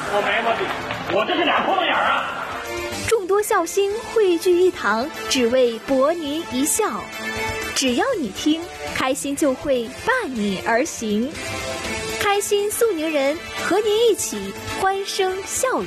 我没毛病，我这是俩窟窿眼啊！ 众多笑星汇聚一堂，只为博您一笑。只要你听，开心就会伴你而行。开心肃宁人，和您一起欢声笑语。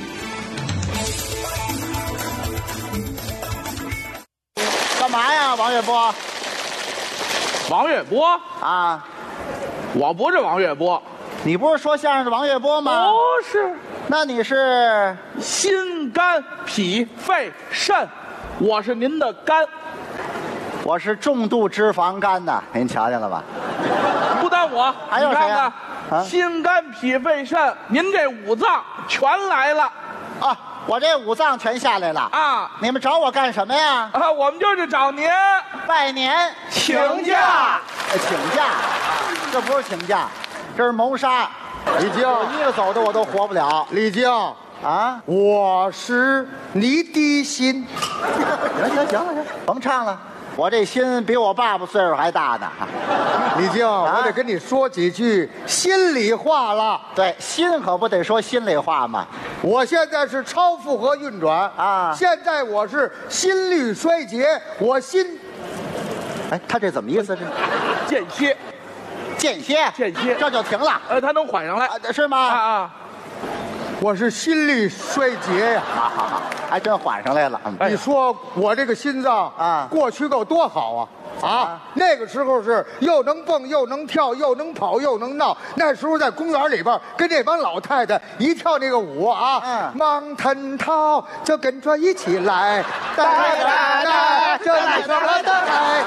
干嘛呀，王月波？ 王月波啊， 我不是王月波。 你不是说相声的王月波吗？ 不是， 那你是心肝脾肺肾，我是您的肝。 我是重度脂肪肝呐，您瞧见了吧？ 不但我， 还有谁呀？ 你看看心肝脾肺肾，您这五脏全来了啊！我这五脏全下来了啊！ 你们找我干什么呀？ 啊，我们就是找您拜年请假。 请假，这不是请假，这是谋杀。 李菁， 我一个走的我都活不了。 李菁啊， 我是你的心。 行了，甭唱了。我这心比我爸爸岁数还大呢。 李菁，我得跟你说几句心里话了。 对，心可不得说心里话嘛。 我现在是超负荷运转啊， 现在我是心律衰竭，我心…… 哎，他这怎么意思？这间歇， 间歇，这就停了。 他能缓上来， 是吗？ 啊。 我是心律衰竭呀！ 好，还真缓上来了。 你说我这个心脏啊， 过去够多好啊！那个时候是又能蹦又能跳又能跑又能闹。那时候在公园里边跟这帮老太太一跳那个舞啊，忙腾涛就跟着一起来，哒啦，这来什么的来，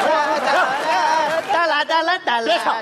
哒啦，别唱，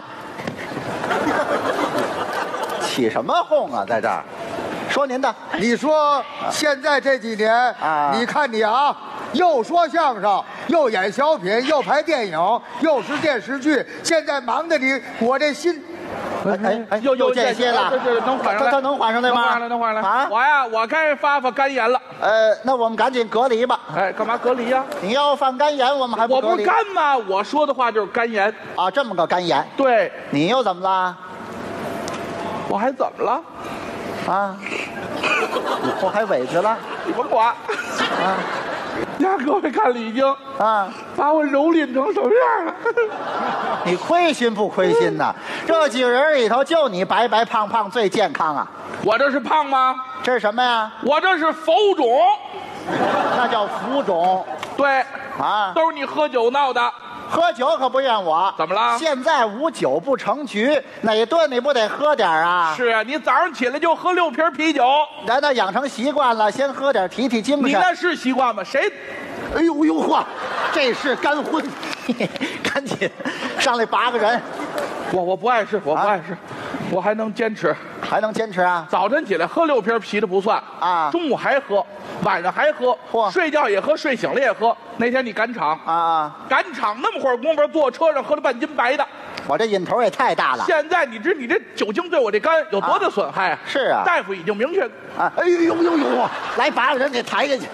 起什么哄啊，在这儿。说您的， 你说现在这几年啊， 你看你啊，又说相声，又演小品，又拍电影，又是电视剧，现在忙得你，我这心， 又间歇了， 这能缓上来？ 他能缓上来吗？ 能缓上来啊！ 我该发肝炎了。 那我们赶紧隔离吧。 哎，干嘛隔离呀？ 你要犯肝炎，我们还不隔离？ 我不是肝吗？我说的话就是肝炎啊，这么个肝炎。 对， 你又怎么了？ 我还怎么了？ 啊，我还委屈了。 你甭管啊！呀，各位看李菁啊，把我蹂躏成什么样了？ 你亏心不亏心呐？这几个人里头，就你白白胖胖最健康啊！ 我这是胖吗？ 这是什么呀？ 我这是浮肿。 那叫浮肿。 对啊， 都是你喝酒闹的。 喝酒可不怨我， 怎么了？ 现在无酒不成局，哪顿你不得喝点啊？ 是啊，你早上起来就喝6瓶啤酒， 咱那养成习惯了，先喝点提精神。 你那是习惯吗？谁？ 哎呦嚯，这是干荤，赶紧上来8个人。 我不碍事，我不碍事，我还能坚持， 还能坚持啊？ 早晨起来喝6瓶啤的不算啊， 中午还喝，晚上还喝，睡觉也喝，睡醒了也喝。那天你赶场啊， 赶场那么会儿功夫，坐车上喝了半斤白的， 我这瘾头也太大了。 现在你知你这酒精对我这肝有多大损害啊？ 是啊， 大夫已经明确啊，哎呦，来8个人给抬下去。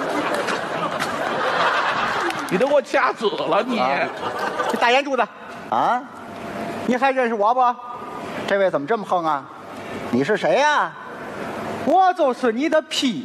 你都给我掐死了你！ 大眼珠子啊，你还认识我不？这位怎么这么横啊？你是谁呀？ 我就是你的屁。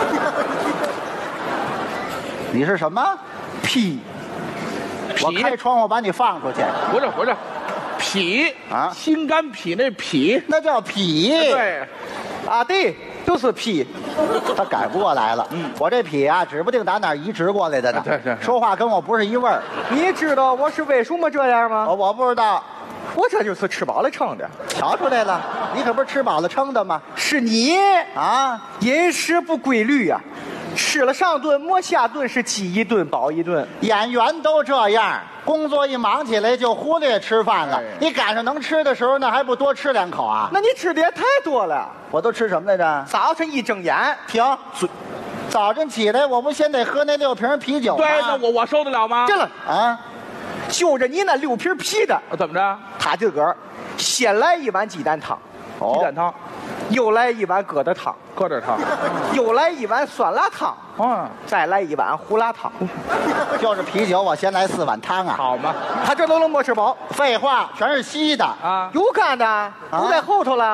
你是什么？屁！我开窗户把你放出去。 不是，脾啊， 心肝脾那脾， 那叫脾。 对， 啊对，就是脾。他改不过来了。我这脾啊，指不定打哪儿移植过来的呢。 对， 说话跟我不是一味儿。 你知道我是为什么这样吗？ 我不知道。 我这就是吃饱了撑的。 瞧出来了，你可不是吃饱了撑的吗？ 是你啊， 饮食不规律啊，吃了上顿没下顿，是饥一顿饱一顿。 演员都这样，工作一忙起来就忽略吃饭了。你赶上能吃的时候呢，还不多吃2口啊？ 那你吃的也太多了。 我都吃什么来着？ 早晨一睁眼， 停，早晨起来我不先得喝那6瓶啤酒吗？ 对，那我受得了吗？ 对了啊， 就着你那6瓶啤的， 怎么着？ 他自个儿先来1碗鸡蛋汤， 鸡蛋汤， 又来1碗疙瘩汤， 疙瘩汤， 又来1碗酸辣汤，再来1碗胡辣汤。 就是啤酒，我先来4碗汤啊。 好嘛， 他这都能没吃饱。 废话，全是稀的啊， 有干的，都在后头了。